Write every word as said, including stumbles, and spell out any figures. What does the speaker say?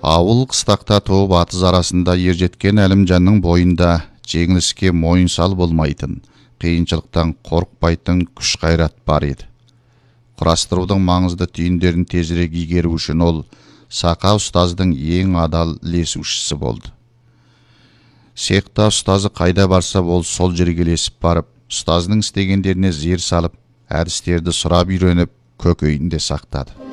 Ауыл қыстақта туып атыз арасында ержеткен Әлімжанның бойында жеңіліске мойынсал болмайтын, қиыншылықтан қорықпайтын күш қайрат бар еді. Құрастырудың маңызды түйіндерін тезірек игеру үшін ол Сақа ұстаздың ең адал ілесушісі болды. Секта ұстазы қайда барса ол сол жерге ілесіп барып, ұстаздың істегендеріне зер салып, әдістерді сұрап үйреніп, көкейінде сақтады.